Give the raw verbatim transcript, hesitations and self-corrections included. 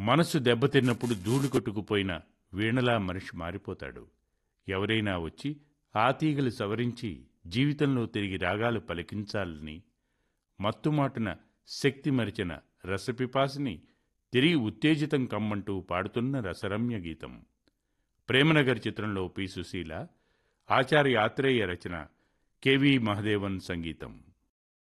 మనసు దెబ్బతిన్నప్పుడు ధూళి కొట్టుకుపోయిన వీణలా మనిషి మారిపోతాడు. ఎవరైనా వచ్చి ఆ తీగలు సవరించి జీవితంలో తిరిగి రాగాలు పలికించాలని, మత్తుమాటున శక్తి మరిచిన రసపిపాసిని తిరిగి ఉత్తేజితం కమ్మంటూ పాడుతున్న రసరమ్య గీతం. ప్రేమనగర్ చిత్రంలో పి సుశీల, ఆచార్య ఆత్రేయ రచన, కెవి మహదేవన్ సంగీతం.